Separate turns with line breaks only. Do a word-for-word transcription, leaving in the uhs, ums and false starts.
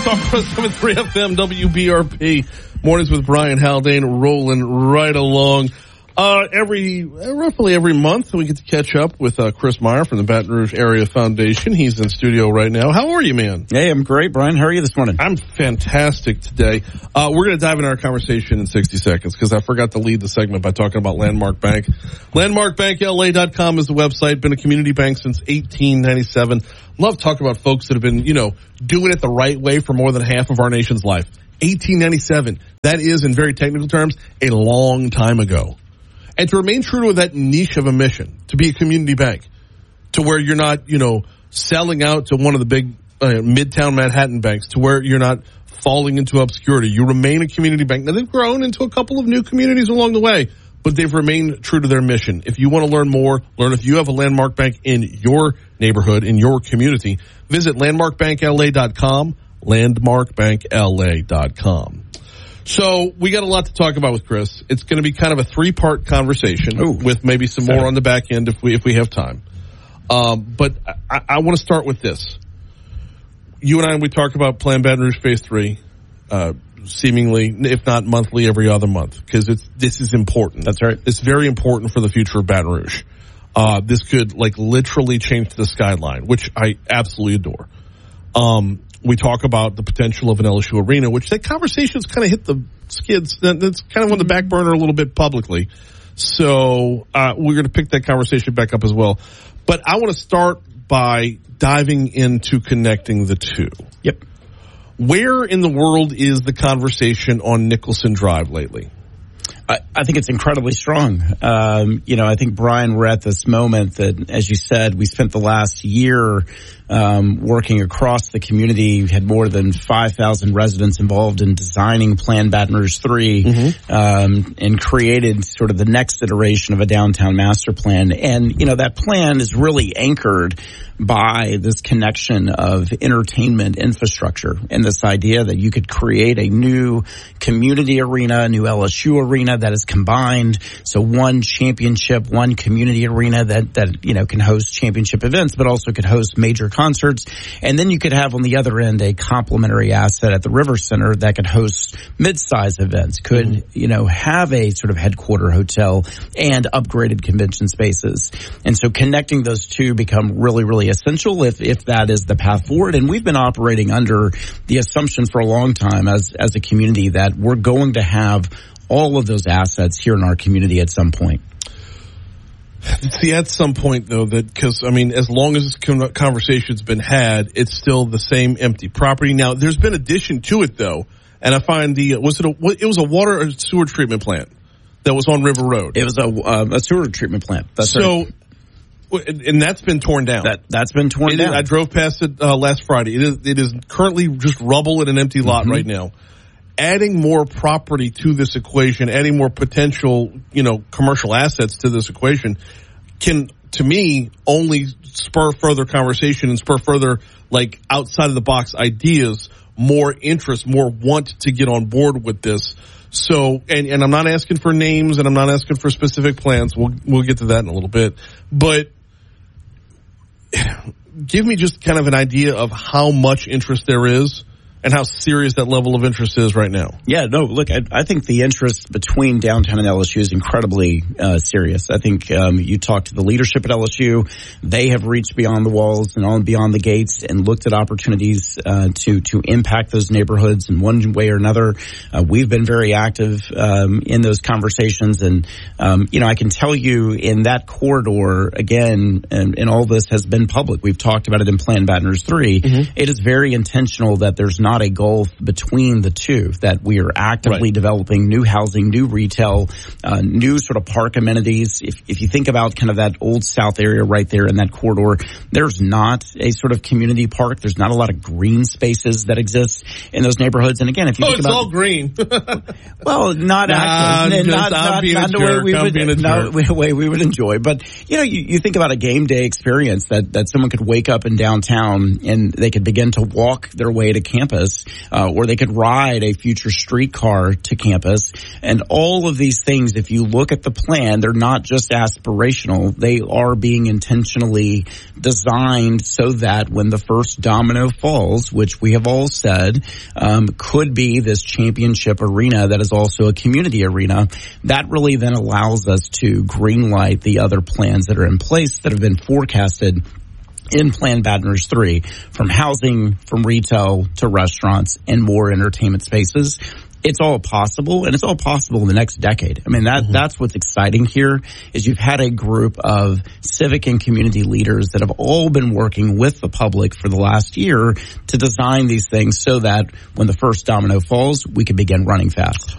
Talk seventy-three F M W B R P. Mornings with Brian Haldane rolling right along. Uh, every, roughly every month we get to catch up with, uh, Chris Meyer from the Baton Rouge Area Foundation. He's in studio right now. How are you, man?
Hey, I'm great, Brian. How are you this morning?
I'm fantastic today. Uh, we're going to dive into our conversation in sixty seconds because I forgot to lead the segment by talking about Landmark Bank. landmark bank L A dot com is the website. Been a community bank since eighteen ninety-seven. Love talking about folks that have been, you know, doing it the right way for more than half of our nation's life. eighteen ninety-seven. That is, in very technical terms, a long time ago. And to remain true to that niche of a mission, to be a community bank, to where you're not, you know, selling out to one of the big uh, midtown Manhattan banks, to where you're not falling into obscurity. You remain a community bank. Now, they've grown into a couple of new communities along the way, but they've remained true to their mission. If you want to learn more, learn if you have a Landmark Bank in your neighborhood, in your community, visit landmark bank L A dot com, landmark bank L A dot com. So we got a lot to talk about with Chris. It's going to be kind of a three-part conversation Ooh, with maybe some more on the back end if we if we have time. Um, but I, I want to start with this. You and I, we talk about Plan Baton Rouge Phase Three, uh, seemingly, if not monthly, every other month, because it's this is important.
That's right.
It's very important for the future of Baton Rouge. Uh, this could like literally change the skyline, which I absolutely adore. Um, we talk about the potential of an L S U arena, which that conversation's kind of hit the skids. That's kind of on the back burner a little bit publicly. So, uh, we're going to pick that conversation back up as well. But I want to start by diving into connecting the two.
Yep.
Where in the world is the conversation on Nicholson Drive lately?
I, I think it's incredibly strong. Um, you know, I think, Brian, we're at this moment that, as you said, we spent the last year um, working across the community. We had more than five thousand residents involved in designing Plan Baton Rouge three, mm-hmm. um, and created sort of the next iteration of a downtown master plan. And, you know, that plan is really anchored by this connection of entertainment infrastructure and this idea that you could create a new community arena, a new L S U arena that is combined. So one championship, one community arena that, that, you know, can host championship events, but also could host major concerts. And then you could have on the other end a complementary asset at the River Center that could host mid-size events, could, mm-hmm. you know, have a sort of headquarter hotel and upgraded convention spaces. And so connecting those two become really, really essential if, if that is the path forward. And we've been operating under the assumption for a long time as, as a community that we're going to have all of those assets here in our community at some point.
See, at some point, though, that because, I mean, as long as this conversation's been had, it's still the same empty property. Now, there's been addition to it, though, and I find the, was it a, it was a water or sewer treatment plant that was on River Road.
It was a, uh, a sewer treatment plant. That's
so,
right.
And that's been torn down.
That, that's been torn
it
down.
Is, I drove past it uh, last Friday. It is, it is currently just rubble in an empty lot mm-hmm. right now. Adding more property to this equation, adding more potential, you know, commercial assets to this equation can, to me, only spur further conversation and spur further, like, outside of the box ideas, more interest, more want to get on board with this. So, and, and I'm not asking for names and I'm not asking for specific plans. We'll, we'll get to that in a little bit. But give me just kind of an idea of how much interest there is and how serious that level of interest is right now.
Yeah, no, look, I, I think the interest between downtown and L S U is incredibly uh, serious. I think um, you talk to the leadership at L S U. They have reached beyond the walls and on beyond the gates and looked at opportunities uh, to to impact those neighborhoods in one way or another. Uh, we've been very active um, in those conversations. And, um, you know, I can tell you in that corridor, again, and, and all this has been public. We've talked about it in Plan Baton Rouge three. Mm-hmm. It is very intentional that there's not a gulf between the two, that we are actively right. developing new housing, new retail, uh, new sort of park amenities. If, if you think about kind of that old South area right there in that corridor, there's not a sort of community park. There's not a lot of green spaces that exist in those neighborhoods. And again, if you
oh,
think
it's
about
all green.
well, not
nah,
actually, not, not, not the way we would, not the way we would enjoy. But you know, you, you think about a game day experience that that someone could wake up in downtown and they could begin to walk their way to campus. campus, uh, or they could ride a future streetcar to campus. And all of these things, if you look at the plan, they're not just aspirational. They are being intentionally designed so that when the first domino falls, which we have all said um, could be this championship arena that is also a community arena, that really then allows us to greenlight the other plans that are in place that have been forecasted in Plan Baton Rouge three, from housing, from retail to restaurants and more entertainment spaces. It's all possible, and it's all possible in the next decade. I mean, that mm-hmm. that's what's exciting here, is you've had a group of civic and community leaders that have all been working with the public for the last year to design these things so that when the first domino falls, we can begin running fast.